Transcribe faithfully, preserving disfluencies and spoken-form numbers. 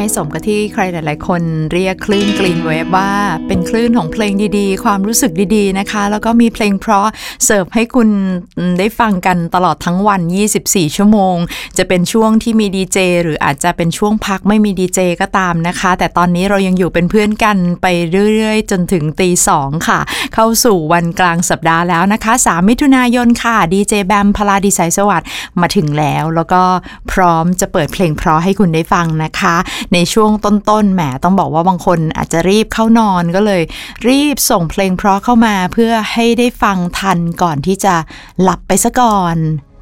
ให้สมกับที่ใครหลายๆคนเรียกคลื่นกรีนเวฟว่าเป็นคลื่นของเพลงดีๆความรู้สึกดีๆนะคะแล้วก็มีเพลงเพราะเสิร์ฟให้คุณได้ฟังกันตลอดทั้งวันยี่สิบสี่ชั่วโมงจะเป็นช่วงที่มีดีเจหรืออาจจะเป็นช่วงพักไม่มีดีเจก็ตามนะคะแต่ตอนนี้เรายังอยู่เป็นเพื่อนกันไปเรื่อยๆจนถึงตีสองค่ะเข้าสู่วันกลางสัปดาห์แล้วนะคะสามมิถุนายนค่ะดีเจแบมพลาดีไซน์สวัสดิ์มาถึงแล้วแล้วก็พร้อมจะเปิดเพลงเพราะให้คุณได้ฟังนะคะในช่วงต้นๆแหมต้องบอกว่าบางคนอาจจะรีบเข้านอนก็เลยรีบส่งเพลงเพราะเข้ามาเพื่อให้ได้ฟังทันก่อนที่จะหลับไปซะก่อน